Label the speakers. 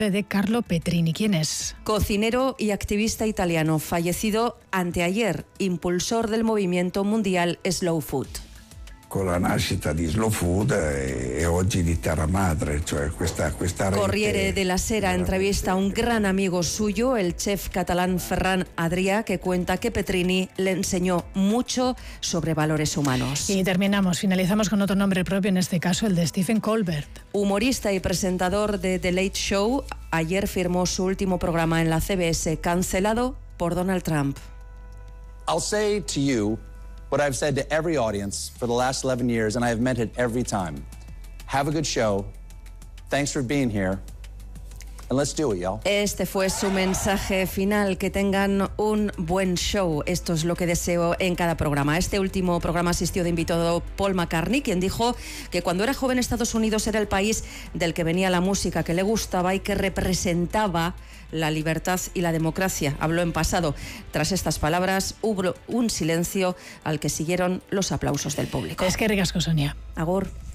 Speaker 1: de Carlo Petrini. ¿Quién es?
Speaker 2: Cocinero y activista italiano, fallecido anteayer, impulsor del movimiento mundial Slow Food.
Speaker 3: Con la nascita di Slow Food e oggi di Terra Madre, cioè questa rete.
Speaker 2: Corriere della Sera entrevista a un gran amigo suyo, el chef catalán Ferran Adrià, que cuenta que Petrini le enseñó mucho sobre valores humanos.
Speaker 1: Y finalizamos con otro nombre propio, en este caso el de Stephen Colbert.
Speaker 2: Humorista y presentador de The Late Show, ayer firmó su último programa en la CBS, cancelado por Donald Trump.
Speaker 4: I'll say to you what I've said to every audience for the last 11 years, and I have meant it every time. Have a good show. Thanks for being here. And let's do it, y'all.
Speaker 2: Este fue su mensaje final, que tengan un buen show. Esto es lo que deseo en cada programa. Este último programa asistió de invitado Paul McCartney, quien dijo que cuando era joven Estados Unidos era el país del que venía la música que le gustaba y que representaba la libertad y la democracia. Habló en pasado. Tras estas palabras hubo un silencio al que siguieron los aplausos del público.
Speaker 1: Es que ricasco, Sonia.
Speaker 2: Agur.